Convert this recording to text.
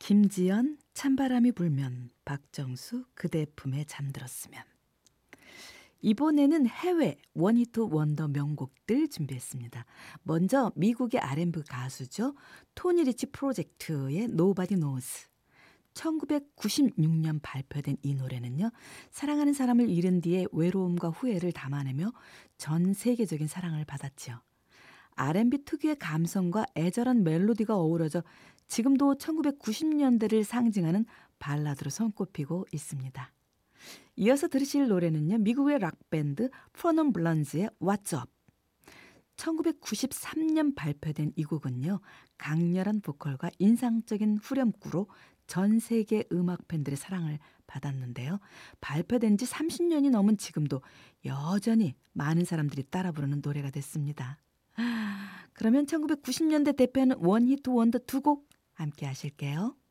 김지연 찬바람이 불면, 박정수 그대 품에 잠들었으면. 이번에는 해외 원히트 원더 명곡들 준비했습니다. 먼저 미국의 R&B 가수죠. 토니 리치 프로젝트의 Nobody Knows. 1996년 발표된 이 노래는요. 사랑하는 사람을 잃은 뒤에 외로움과 후회를 담아내며 전 세계적인 사랑을 받았죠. R&B 특유의 감성과 애절한 멜로디가 어우러져 지금도 1990년대를 상징하는 발라드로 손꼽히고 있습니다. 이어서 들으실 노래는요. 미국의 락밴드 프로넌 블런즈의 What's Up. 1993년 발표된 이 곡은요. 강렬한 보컬과 인상적인 후렴구로 전 세계 음악 팬들의 사랑을 받았는데요. 발표된 지 30년이 넘은 지금도 여전히 많은 사람들이 따라 부르는 노래가 됐습니다. 그러면 1990년대 대표하는 원히트 원더 두 곡 함께 하실게요.